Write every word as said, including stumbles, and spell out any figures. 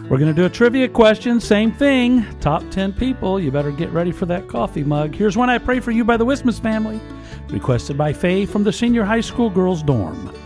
We're going to do a trivia question. Same thing. Top ten people. You better get ready for that coffee mug. Here's one I Pray For You by the Wismas family. Requested by Faye from the senior high school girls dorm.